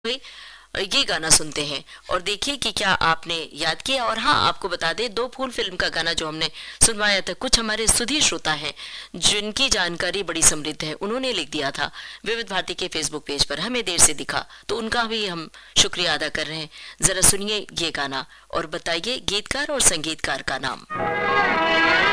ये गाना सुनते हैं और देखिए कि क्या आपने याद किया। और हाँ, आपको बता दें, दो फूल फिल्म का गाना जो हमने सुनवाया था, कुछ हमारे सुधीर श्रोता हैं जिनकी जानकारी बड़ी समृद्ध है, उन्होंने लिख दिया था विविध भारती के फेसबुक पेज पर, हमें देर से दिखा, तो उनका भी हम शुक्रिया अदा कर रहे हैं। जरा सुनिए ये गाना और बताइए गीतकार और संगीतकार का नाम।